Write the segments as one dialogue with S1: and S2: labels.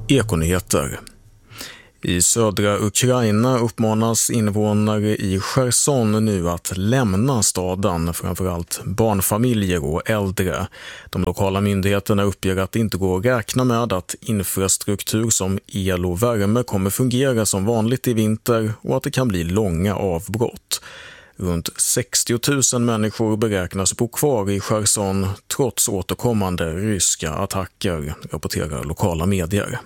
S1: Ekonyheter. I södra Ukraina uppmanas invånare i Cherson nu att lämna staden, framförallt barnfamiljer och äldre. De lokala myndigheterna uppger att det inte går att räkna med att infrastruktur som el och värme kommer fungera som vanligt i vinter och att det kan bli långa avbrott. Runt 60 000 människor beräknas bo kvar i Cherson trots återkommande ryska attacker, rapporterar lokala medier.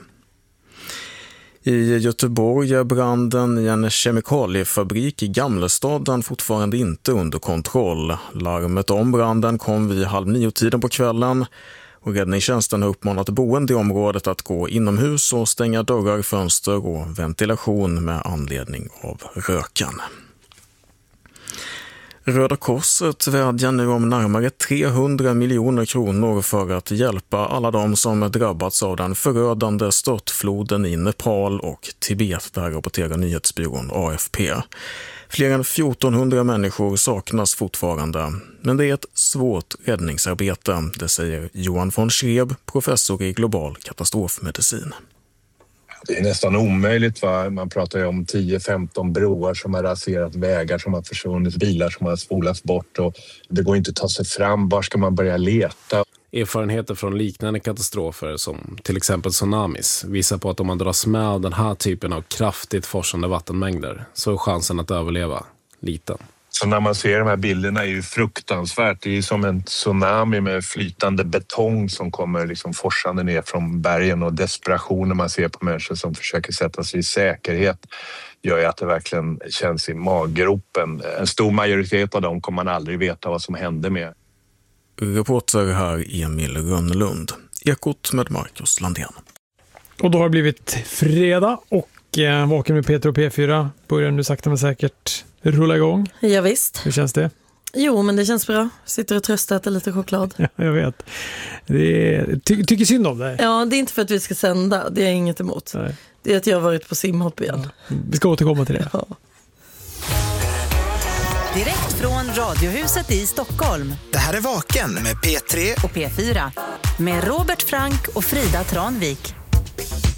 S1: I Göteborg är branden i en kemikaliefabrik i Gamlestaden fortfarande inte under kontroll. Larmet om branden kom vid 8:30 på kvällen och räddningstjänsten har uppmanat boende i området att gå inomhus och stänga dörrar, fönster och ventilation med anledning av röken. Röda Korset vädjar nu om närmare 300 miljoner kronor för att hjälpa alla de som drabbats av den förödande störtfloden i Nepal och Tibet, där rapporterar nyhetsbyrån AFP. Fler än 1400 människor saknas fortfarande, men det är ett svårt räddningsarbete, det säger Johan von Schreb, professor i global katastrofmedicin.
S2: Det är nästan omöjligt, va? Man pratar ju om 10-15 broar som har raserat, vägar som har försvunnit, bilar som har spolats bort och det går inte att ta sig fram. Var ska man börja leta?
S3: Erfarenheter från liknande katastrofer som till exempel tsunamis visar på att om man dras med av den här typen av kraftigt forsande vattenmängder så är chansen att överleva liten.
S2: Så när man ser de här bilderna är ju fruktansvärt. Det är som en tsunami med flytande betong som kommer liksom forsande ner från bergen, och desperationen man ser på människor som försöker sätta sig i säkerhet gör ju att det verkligen känns i maggropen. En stor majoritet av dem kommer man aldrig veta vad som hände med.
S1: Reporter här Emil Rönnlund. Ekot med Marcus Landén.
S4: Och då har det blivit fredag och Vaken med Peter och P4 börjar nu sakta men säkert rulla igång.
S5: Ja, visst.
S4: Hur känns det?
S5: Jo, men det känns bra. Sitter och tröstar, äter lite choklad.
S4: Ja, jag vet. Tycker synd om det.
S5: Ja, det är inte för att vi ska sända. Det är inget emot. Nej. Det är att jag har varit på simhopp igen.
S4: Ja. Vi ska återkomma till det.
S5: Ja.
S6: Direkt från Radiohuset i Stockholm.
S7: Det här är Vaken med P3
S6: och P4. Med Robert Frank och Frida Tranvik.